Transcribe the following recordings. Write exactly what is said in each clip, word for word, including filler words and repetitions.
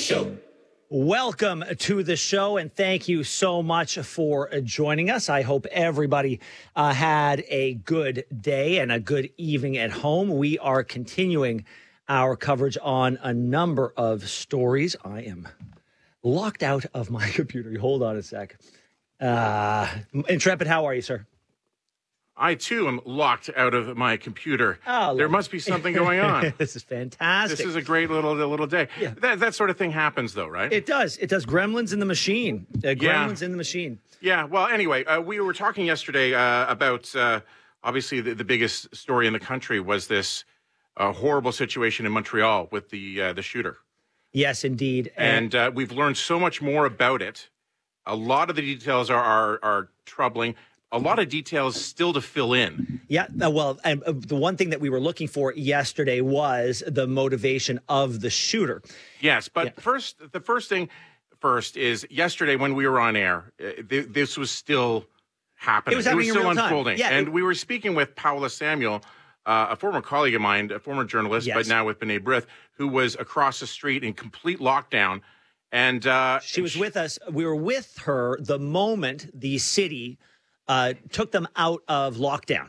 Show. Welcome to the show, and thank you so much for joining us. I hope everybody uh, had a good day and a good evening at home. We are continuing our coverage on a number of stories. I am locked out of my computer. Hold on a sec. Uh, Intrepid, how are you, sir? I, too, am locked out of my computer. Oh, there must be something going on. This is fantastic. This is a great little little day. Yeah. That, that sort of thing happens, though, right? It does. It does. Gremlins in the machine. Uh, gremlins Yeah. in the machine. Yeah, well, anyway, uh, we were talking yesterday uh, about, uh, obviously, the, the biggest story in the country was this uh, horrible situation in Montreal with the uh, the shooter. Yes, indeed. And uh, we've learned so much more about it. A lot of the details are, are, are troubling. A lot of details still to fill in. Yeah, uh, well, and, uh, the one thing that we were looking for yesterday was the motivation of the shooter. Yes, but Yeah. first, the first thing first is yesterday when we were on air, uh, th- this was still happening. It was happening in still real time. unfolding. Yeah, and it- we were speaking with Paula Samuel, uh, a former colleague of mine, a former journalist, Yes. but now with B'nai B'rith, who was across the street in complete lockdown. And uh, She was with us. We were with her the moment the city uh, took them out of lockdown.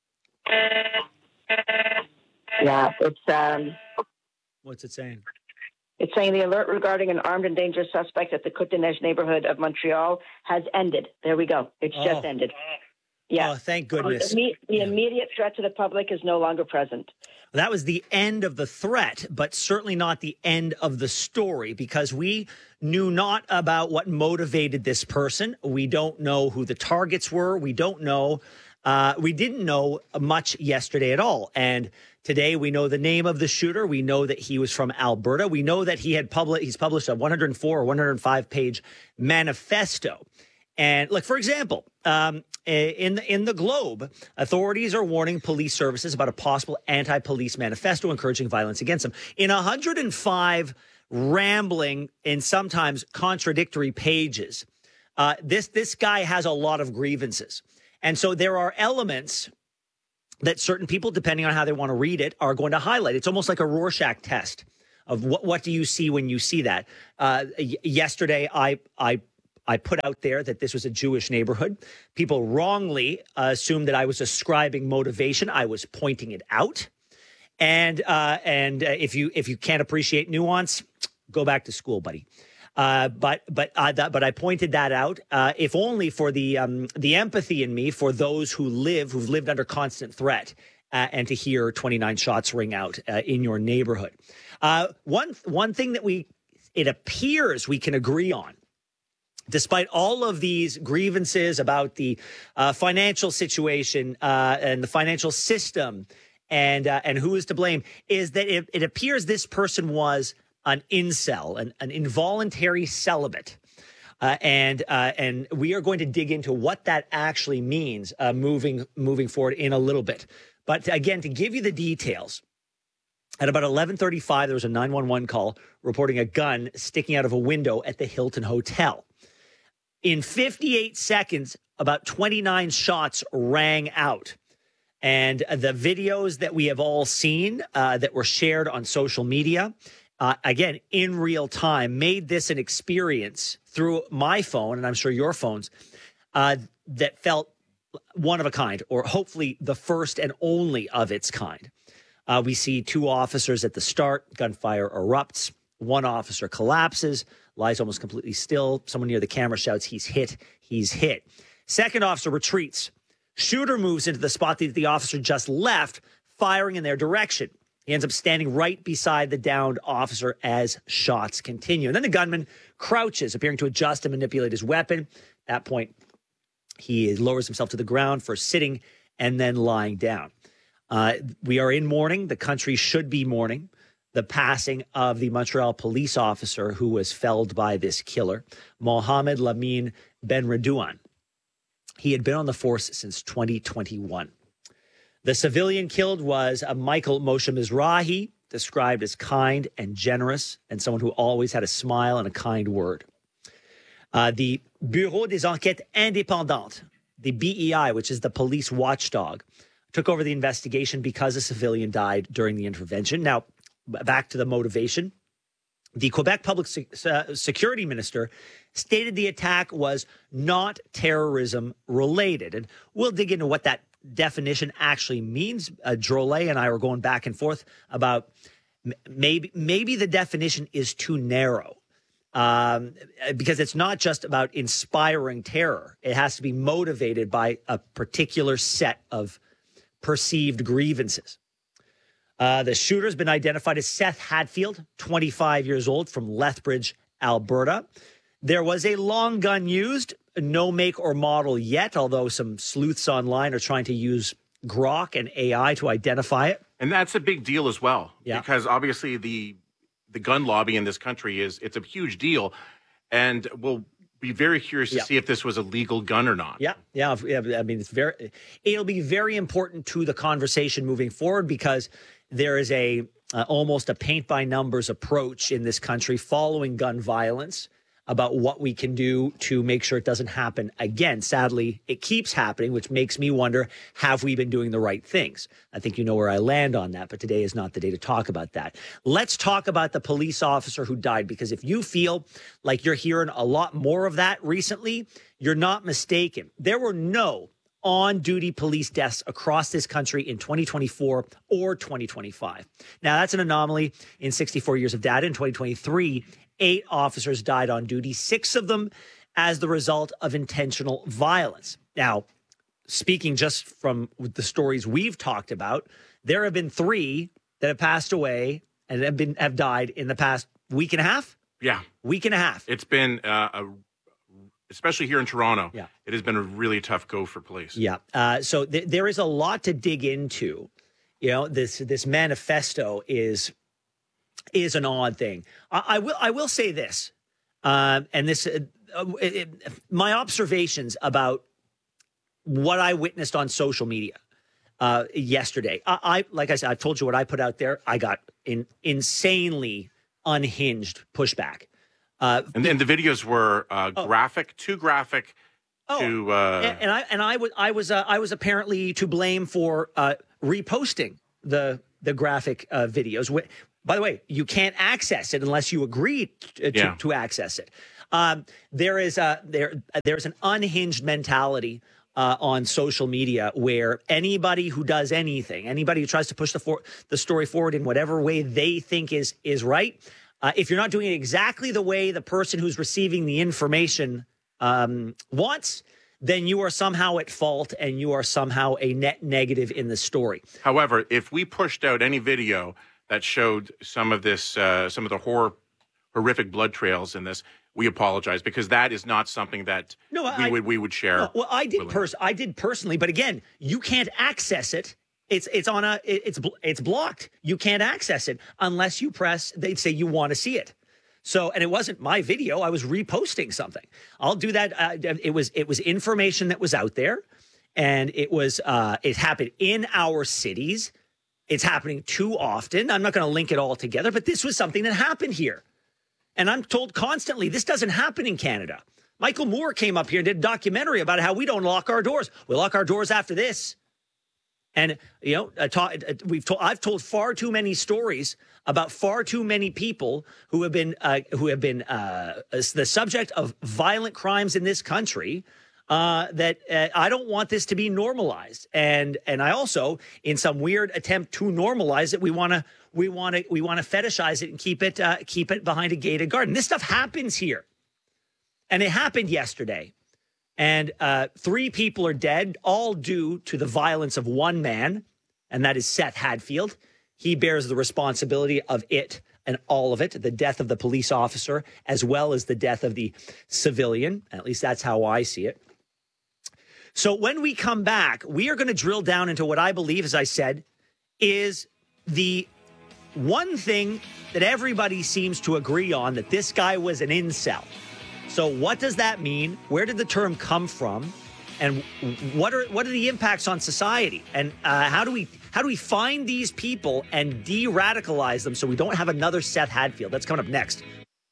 Yeah, it's um, What's it saying? it's saying the alert regarding an armed and dangerous suspect at the Côte-des-Neiges neighborhood of Montreal has ended. There we go. It's Oh. just ended. Yeah. Oh, thank goodness. The, imme- the Yeah. immediate threat to the public is no longer present. That was the end of the threat, but certainly not the end of the story, because we knew not about what motivated this person. We don't know who the targets were. We don't know. Uh, we didn't know much yesterday at all. And today we know the name of the shooter. We know that he was from Alberta. We know that he had published, he's published a one hundred four or one hundred five page manifesto. And like, for example, um, in the, in the Globe, authorities are warning police services about a possible anti-police manifesto encouraging violence against them. In one hundred five rambling and sometimes contradictory pages, uh, this this guy has a lot of grievances. And so there are elements that certain people, depending on how they want to read it, are going to highlight. It's almost like a Rorschach test of what, what do you see when you see that. Uh, y- yesterday, I I I put out there that this was a Jewish neighborhood. People wrongly uh, assumed that I was ascribing motivation. I was pointing it out. And uh, and uh, if you if you can't appreciate nuance, go back to school, buddy. Uh, but but uh, that, but I pointed that out, uh, if only for the um, the empathy in me for those who live who've lived under constant threat, uh, and to hear twenty-nine shots ring out uh, in your neighborhood. Uh, one one thing that we it appears we can agree on, despite all of these grievances about the uh, financial situation uh, and the financial system and uh, and who is to blame, is that it, it appears this person was an incel, an, an involuntary celibate. Uh, and uh, and we are going to dig into what that actually means uh, moving moving forward in a little bit. But again, to give you the details, at about eleven thirty-five, there was a nine one one call reporting a gun sticking out of a window at the Hilton Hotel. In fifty-eight seconds, about twenty-nine shots rang out. And the videos that we have all seen uh, that were shared on social media, uh, again, in real time, made this an experience through my phone, and I'm sure your phones, uh, that felt one of a kind, or hopefully the first and only of its kind. Uh, we see two officers at the start, gunfire erupts, one officer collapses, lies almost completely still. Someone near the camera shouts, "He's hit, he's hit." Second officer retreats. Shooter moves into the spot that the officer just left, firing in their direction. He ends up standing right beside the downed officer as shots continue. And then the gunman crouches, appearing to adjust and manipulate his weapon. At that point, he lowers himself to the ground for sitting and then lying down. Uh, we are in mourning. The country should be mourning the passing of the Montreal police officer who was felled by this killer, Mohamed Lamine Benredouane. He had been on the force since twenty twenty-one. The civilian killed was a Michael Moshe Mizrahi, described as kind and generous, and someone who always had a smile and a kind word. Uh, the Bureau des Enquêtes Indépendantes, the B E I, which is the police watchdog, took over the investigation because a civilian died during the intervention. Now, back to the motivation. The Quebec Public Se- uh, Security Minister stated the attack was not terrorism related. And we'll dig into what that definition actually means. Uh, Drolet and I were going back and forth about m- maybe maybe the definition is too narrow. Um, because it's not just about inspiring terror. It has to be motivated by a particular set of perceived grievances. Uh, the shooter has been identified as Seth Hadfield, twenty-five years old, from Lethbridge, Alberta. There was a long gun used, no make or model yet, although some sleuths online are trying to use Grok and A I to identify it. And that's a big deal as well, yeah. because obviously the the gun lobby in this country is it's a huge deal, and we'll be very curious to yeah. see if this was a legal gun or not. Yeah, yeah. I mean, it's very. It'll be very important to the conversation moving forward because there is a uh, almost a paint by numbers approach in this country following gun violence about what we can do to make sure it doesn't happen again. Sadly, it keeps happening, which makes me wonder, have we been doing the right things? I think you know where I land on that, but today is not the day to talk about that. Let's talk about the police officer who died, because if you feel like you're hearing a lot more of that recently, you're not mistaken. There were no on-duty police deaths across this country in twenty twenty-four or twenty twenty-five. Now, that's an anomaly in sixty-four years of data. In twenty twenty-three, eight officers died on duty, six of them as the result of intentional violence. Now, speaking just from the stories we've talked about, there have been three that have passed away and have been have died in the past week and a half. Yeah, week and a half. It's been uh, a especially here in Toronto, yeah. it has been a really tough go for police. Yeah. Uh, so th- there is a lot to dig into. You know, this this manifesto is is an odd thing. I, I will I will say this, uh, and this uh, it, it, my observations about what I witnessed on social media uh, yesterday. I, I like I said, I told you what I put out there. I got in, insanely unhinged pushback. Uh, and then the videos were uh, oh. graphic, too graphic. Oh, to, uh, and, and I and I was I was uh, I was apparently to blame for uh, reposting the the graphic uh, videos. By the way, you can't access it unless you agree to, yeah. to, to access it. Um, there is a there there's an unhinged mentality uh, on social media where anybody who does anything, anybody who tries to push the for, the story forward in whatever way they think is is right. Uh, if you're not doing it exactly the way the person who's receiving the information um, wants, then you are somehow at fault and you are somehow a net negative in the story. However, if we pushed out any video that showed some of this, uh, some of the horror, horrific blood trails in this, we apologize, because that is not something that no, we I, would we would share. No, well, I did pers- I did personally, but again, you can't access it. It's it's on a it's it's blocked. You can't access it unless you press. They'd say you want to see it. So, and it wasn't my video. I was reposting something. I'll do that. Uh, it was it was information that was out there, and it was uh, it happened in our cities. It's happening too often. I'm not going to link it all together, but this was something that happened here, and I'm told constantly this doesn't happen in Canada. Michael Moore came up here and did a documentary about how we don't lock our doors. We lock our doors after this. And, you know, uh, ta- uh, we've told, I've told far too many stories about far too many people who have been uh, who have been uh, the subject of violent crimes in this country uh, that uh, I don't want this to be normalized. And and I also, in some weird attempt to normalize it, we want to we want to we want to fetishize it and keep it uh, keep it behind a gated garden. This stuff happens here. And it happened yesterday. And uh, three people are dead, all due to the violence of one man, and that is Seth Hadfield. He bears the responsibility of it and all of it, the death of the police officer, as well as the death of the civilian. At least that's how I see it. So when we come back, we are going to drill down into what I believe, as I said, is the one thing that everybody seems to agree on, that this guy was an incel. So what does that mean? Where did the term come from? And what are what are the impacts on society? And uh, how do we how do we find these people and de-radicalize them so we don't have another Seth Hadfield? That's coming up next.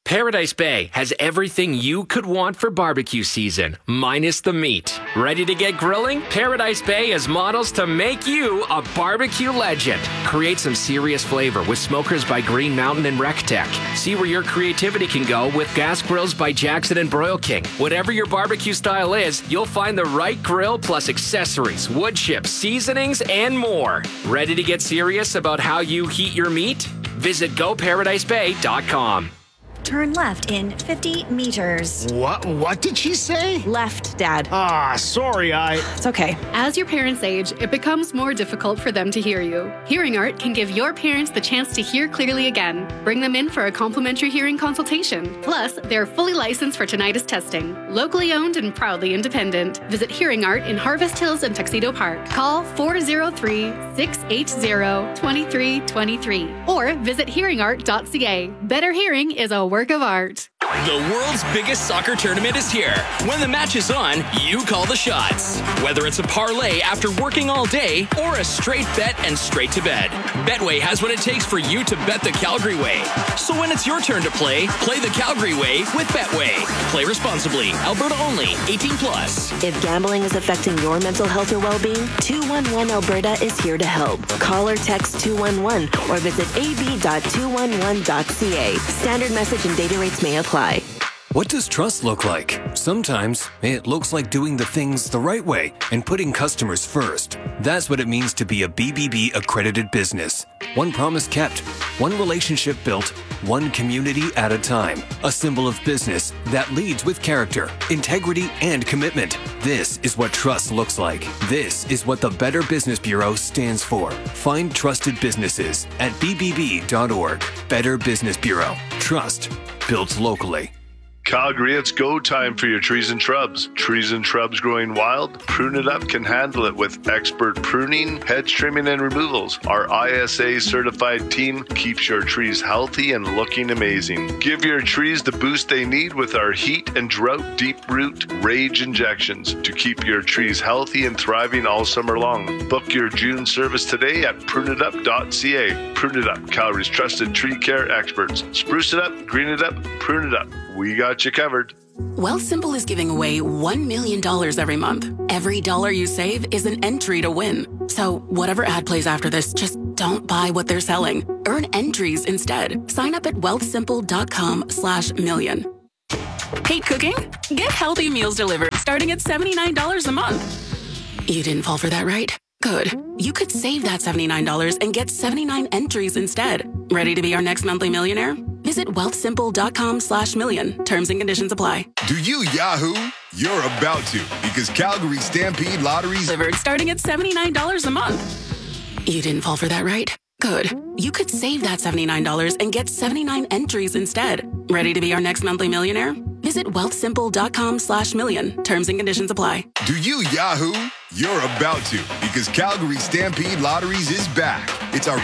Paradise Bay has everything you could want for barbecue season, minus the meat. Ready to get grilling? Paradise Bay has models to make you a barbecue legend. Create some serious flavor with smokers by Green Mountain and RecTech. See where your creativity can go with gas grills by Jackson and Broil King. Whatever your barbecue style is, you'll find the right grill plus accessories, wood chips, seasonings, and more. Ready to get serious about how you heat your meat? Visit go paradise bay dot com. Turn left in fifty meters. What? What did she say? Left, Dad. Ah, sorry, I... It's okay. As your parents age, it becomes more difficult for them to hear you. Hearing Art can give your parents the chance to hear clearly again. Bring them in for a complimentary hearing consultation. Plus, they're fully licensed for tinnitus testing. Locally owned and proudly independent. Visit Hearing Art in Harvest Hills and Tuxedo Park. Call four oh three, six eight zero, two three two three or visit hearing art dot c a. Better hearing is a work of art. The world's biggest soccer tournament is here. When the match is on, you call the shots. Whether it's a parlay after working all day or a straight bet and straight to bed, Betway has what it takes for you to bet the Calgary way. So when it's your turn to play, play the Calgary way with Betway. Play responsibly. Alberta only. eighteen plus. If gambling is affecting your mental health or well-being, two one one Alberta is here to help. Call or text two one one or visit a b dot two one one dot c a. Standard message and data rates may apply. What does trust look like? Sometimes it looks like doing the things the right way and putting customers first. That's what it means to be a B B B accredited business. One promise kept, one relationship built, one community at a time. A symbol of business that leads with character, integrity, and commitment. This is what trust looks like. This is what the Better Business Bureau stands for. Find trusted businesses at b b b dot org. Better Business Bureau. Trust built locally. Calgary, it's go time for your trees and shrubs. Trees and shrubs growing wild? Prune It Up can handle it with expert pruning, hedge trimming, and removals. Our I S A certified team keeps your trees healthy and looking amazing. Give your trees the boost they need with our heat and drought deep root rage injections to keep your trees healthy and thriving all summer long. Book your June service today at prune it up dot c a. Prune It Up, Calgary's trusted tree care experts. Spruce it up, green it up, prune it up. We got you covered. Wealthsimple is giving away one million dollars every month. Every dollar you save is an entry to win. So whatever ad plays after this, just don't buy what they're selling. Earn entries instead. Sign up at wealthsimple dot com slash million. Hate cooking? Get healthy meals delivered starting at seventy-nine dollars a month. You didn't fall for that, right? Good. You could save that seventy-nine dollars and get seventy-nine entries instead. Ready to be our next monthly millionaire? Visit wealthsimple dot com slash million. Terms and conditions apply. Do you Yahoo? You're about to, because Calgary Stampede Lotteries delivered starting at seventy-nine dollars a month. You didn't fall for that, right? Good. You could save that seventy-nine dollars and get seventy-nine entries instead. Ready to be our next monthly millionaire? Visit wealthsimple dot com slash million. Terms and conditions apply. Do you Yahoo? You're about to, because Calgary Stampede Lotteries is back. It's our